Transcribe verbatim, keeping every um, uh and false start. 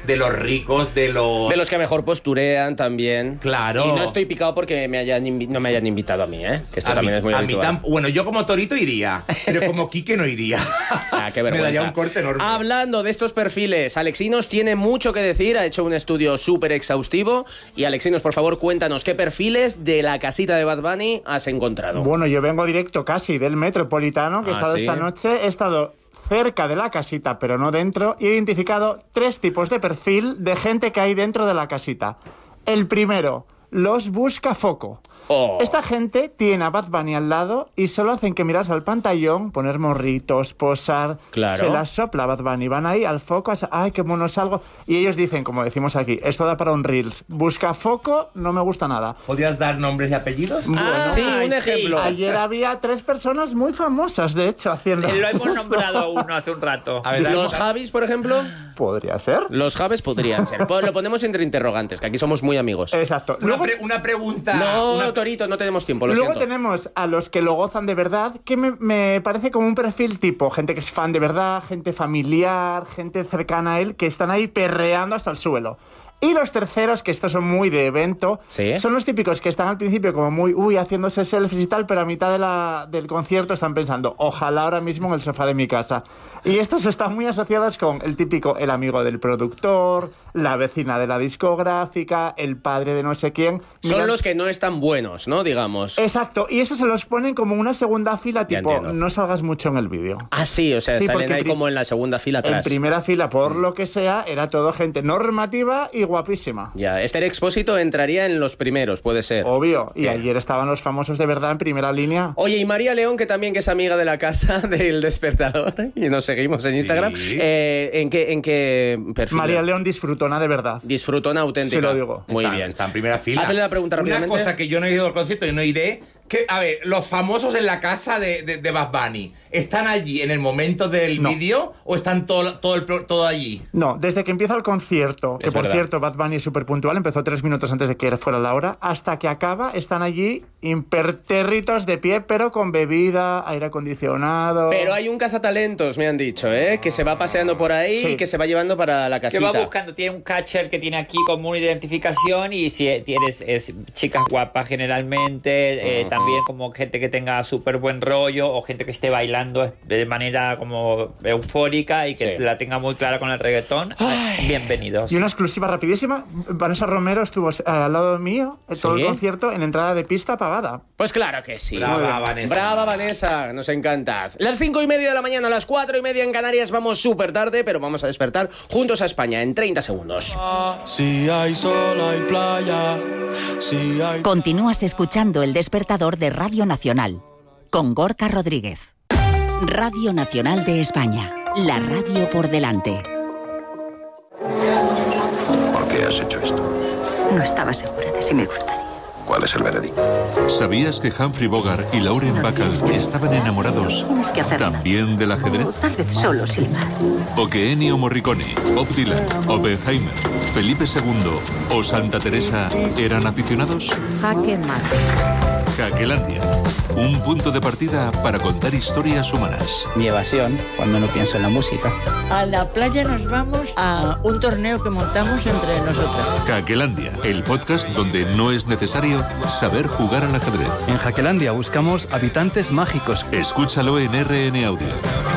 de los ricos, de los... De los que mejor posturean también. Claro. Y no estoy picado porque me hayan invi- no me hayan invitado a mí, ¿eh? Que esto a también mí, es muy a habitual. mí tam- Bueno, yo como Torito iría, pero como Quique no iría. Ah, qué vergüenza. Me daría un corte enorme. Hablando de estos perfiles, Alexinos tiene mucho que decir, ha hecho un estudio súper exhaustivo. Y Alexinos, por favor, cuéntanos qué perfiles de la casita de Bad Bunny has encontrado. Bueno, yo vengo directo casi del Metropolitano, que he Ah, estado ¿sí? esta noche. He estado cerca de la casita, pero no dentro, y he identificado tres tipos de perfil de gente que hay dentro de la casita. El primero, los buscafoco. Oh. Esta gente tiene a Bad Bunny al lado y solo hacen que mirarse al pantallón, poner morritos, posar. Claro. Se las sopla Bad Bunny. Van ahí al foco, a- ay, qué mono salgo. Y ellos dicen, como decimos aquí, esto da para un Reels. Buscafoco no me gusta nada. ¿Podrías dar nombres y apellidos? Ah, sí, un Ay, ejemplo. sí. Ayer había tres personas muy famosas, de hecho, haciendo... Lo hemos nombrado uno hace un rato. A ver, Los dame- Javis, por ejemplo. Podría ser. Los Javes podrían ser. Po- Lo ponemos entre interrogantes, que aquí somos muy amigos. Exacto. una, Luego, pre- una pregunta... No, una- Torito, no tenemos tiempo, lo luego siento. tenemos a los que lo gozan de verdad, que me, me parece como un perfil tipo gente que es fan de verdad, gente familiar, gente cercana a él, que están ahí perreando hasta el suelo. Y los terceros, que estos son muy de evento, ¿Sí? son los típicos que están al principio como muy, uy, haciéndose selfies y tal, pero a mitad de la, del concierto están pensando, ojalá ahora mismo en el sofá de mi casa. Y estos están muy asociados con el típico, el amigo del productor, la vecina de la discográfica, el padre de no sé quién. Son Mira- los que no están buenos, ¿no? Digamos. Exacto, y eso se los ponen como una segunda fila, Ya tipo, entiendo. no salgas mucho en el vídeo. Ah, sí, o sea, Sí, salen porque ahí pri- como en la segunda fila En atrás. primera fila, por lo que sea, era todo gente normativa y guapísima. Ya, Esther Expósito entraría en los primeros, puede ser. Obvio, y ayer estaban los famosos de verdad en primera línea. Oye, y María León, que también que es amiga de la casa del Despertador, y nos seguimos en Instagram, Sí. eh, ¿en qué, en qué perfil? María León disfrutona de verdad. Disfrutona auténtica. Sí lo digo. Muy está, bien. Está en primera fila. Hazle la pregunta rápidamente. Una cosa que yo no he ido al concierto y no iré... Que, a ver, los famosos en la casa de, de, de Bad Bunny, ¿están allí en el momento del No. vídeo o están todo, todo, el, pro- todo allí? No, desde que empieza el concierto, que Es por verdad. cierto Bad Bunny es súper puntual, empezó tres minutos antes de que fuera la hora, hasta que acaba están allí impertérritos de pie, pero con bebida, aire acondicionado... Pero hay un cazatalentos, me han dicho, ¿eh? Que se va paseando por ahí Sí. y que se va llevando para la Que casita. va buscando, tiene un catcher que tiene aquí como una identificación y si tienes es, chicas guapas generalmente, eh, también como gente que tenga súper buen rollo o gente que esté bailando de manera como eufórica y que Sí. la tenga muy clara con el reggaetón, eh, bienvenidos. Y una exclusiva rapidísima, Vanessa Romero estuvo eh, al lado mío en todo ¿Sí? el concierto en entrada de pista pagada. Pues claro que sí. Brava, Vanessa. Brava, Vanessa, nos encanta. Las cinco y media de la mañana, las cuatro y media en Canarias, vamos súper tarde, pero vamos a despertar juntos a España en treinta segundos. Si hay sol, hay playa. Si hay... Continúas escuchando El Despertador de Radio Nacional con Gorka Rodríguez. Radio Nacional de España, la radio por delante. ¿Por qué has hecho esto? No estaba segura de si me gustaría. ¿Cuál es el veredicto? ¿Sabías que Humphrey Bogart y Lauren Bacall estaban enamorados Tienes que hacerlo. también del ajedrez? O tal vez solo silbar. ¿O que Ennio Morricone, Bob Dylan, Oppenheimer, Felipe segundo o Santa Teresa eran aficionados? Jaque mate. Caquelandia, un punto de partida para contar historias humanas. Mi evasión cuando no pienso en la música. A la playa nos vamos a un torneo que montamos entre nosotros. Caquelandia, el podcast donde no es necesario saber jugar al ajedrez. En Jaquelandia buscamos habitantes mágicos. Escúchalo en R N Audio.